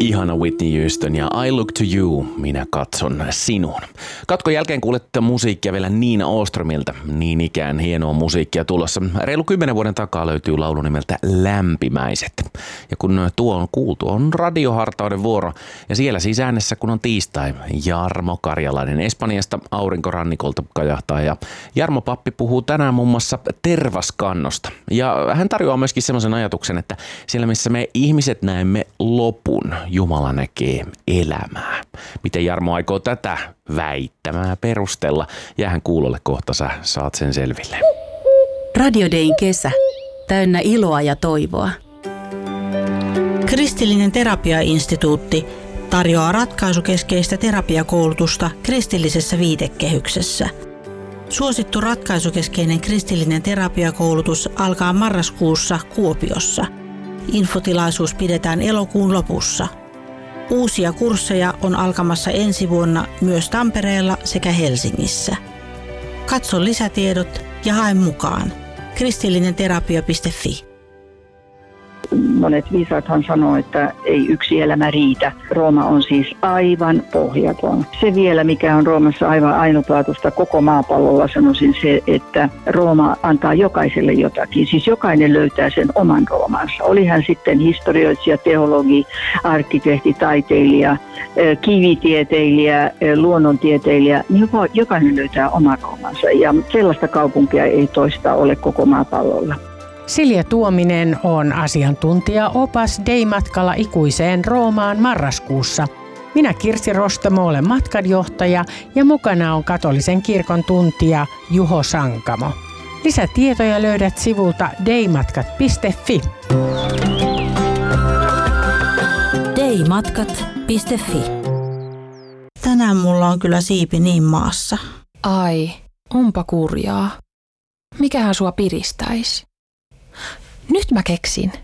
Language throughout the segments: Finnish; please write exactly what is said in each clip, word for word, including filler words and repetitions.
Ihana Whitney Houston ja I Look to You, minä katson sinuun. Katkon jälkeen kuulette musiikkia vielä Nina Åströmiltä. Niin ikään hienoa musiikkia tulossa. Reilu kymmenen vuoden takaa löytyy laulu nimeltä Lämpimäiset. Ja kun tuo on kuultu, on radiohartauden vuoro. Ja siellä siis äänessä, kun on tiistai, Jarmo Karjalainen Espanjasta aurinkorannikolta kajahtaa. Ja Jarmo Pappi puhuu tänään muun muassa tervaskannosta. Ja hän tarjoaa myöskin semmoisen ajatuksen, että siellä missä me ihmiset näemme lopun, Jumala näkee elämää. Miten Jarmo aikoo tätä väittämää perustella? Jäähän kuulolle, kohta sä saat sen selville. Radio Dayn kesä. Täynnä iloa ja toivoa. Kristillinen terapiainstituutti tarjoaa ratkaisukeskeistä terapiakoulutusta kristillisessä viitekehyksessä. Suosittu ratkaisukeskeinen kristillinen terapiakoulutus alkaa marraskuussa Kuopiossa. Infotilaisuus pidetään elokuun lopussa. Uusia kursseja on alkamassa ensi vuonna myös Tampereella sekä Helsingissä. Katso lisätiedot ja hae mukaan. kristillinenterapia piste fi. Monet viisaathan sanoo, että ei yksi elämä riitä. Rooma on siis aivan pohjaton. Se vielä, mikä on Roomassa aivan ainutlaatuista koko maapallolla, sanoisin se, että Rooma antaa jokaiselle jotakin. Siis jokainen löytää sen oman Roomansa. Oli hän sitten historioitsija, teologi, arkkitehti, taiteilija, kivitieteilijä, luonnontieteilijä. Niin jokainen löytää oman Roomansa ja sellaista kaupunkia ei toista ole koko maapallolla. Silja Tuominen on asiantuntija opas Day-matkalla ikuiseen Roomaan marraskuussa. Minä Kirsi Rostamo olen matkanjohtaja ja mukana on katolisen kirkon tuntija Juho Sankamo. Lisätietoja löydät sivulta daymatkat piste fi. daymatkat piste fi. Tänään mulla on kyllä siipi niin maassa. Ai, onpa kurjaa. Mikähän sua piristäisi? Nyt mä keksin.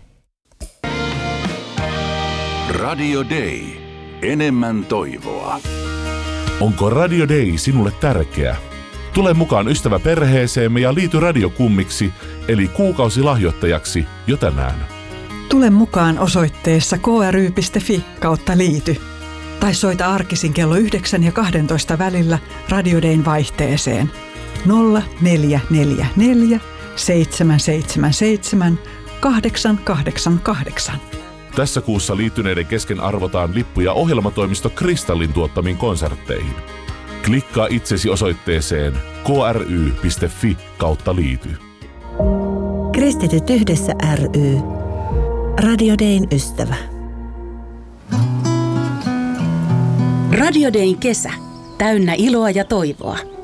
Radio Day. Enemmän toivoa. Onko Radio Day sinulle tärkeä? Tule mukaan ystäväperheeseemme ja liity radiokummiksi, eli kuukausilahjoittajaksi jo tänään. Tule mukaan osoitteessa k r y piste f i kautta liity. Tai soita arkisin kello yhdeksän ja kahdentoista välillä Radio Dayn vaihteeseen nolla neljä neljä neljä seitsemän seitsemän seitsemän kahdeksan kahdeksan kahdeksan. Tässä kuussa liittyneiden kesken arvotaan lippuja ohjelmatoimisto Kristallin tuottamiin konsertteihin. Klikkaa itsesi osoitteeseen k r y piste f i kautta liity. Kristityt yhdessä ry. Radio Dayn ystävä. Radio Dayn kesä. Täynnä iloa ja toivoa.